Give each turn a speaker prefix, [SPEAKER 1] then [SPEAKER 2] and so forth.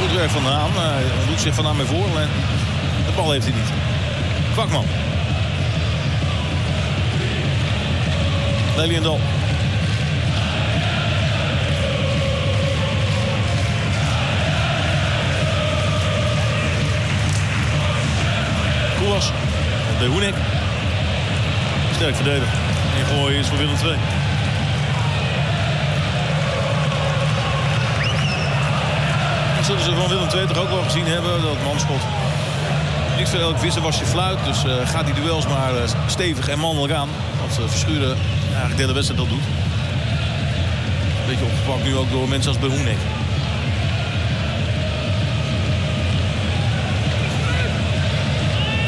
[SPEAKER 1] Goed werk van Haan. Hij doet zich vandaan mee voor. En de bal heeft hij niet. Kwakman. Leliendal. Koelas. De Hoenik. Sterk verdedigd. En gooi is voor Willem II. Dat zullen ze van Willem II toch ook wel gezien hebben. Dat manschot. Niks voor elk wisselwasje fluit. Dus gaat die duels maar stevig en mannelijk aan. Wat Verschuren eigenlijk de hele wedstrijd al doet. Beetje opgepakt nu ook door mensen als Behoenik.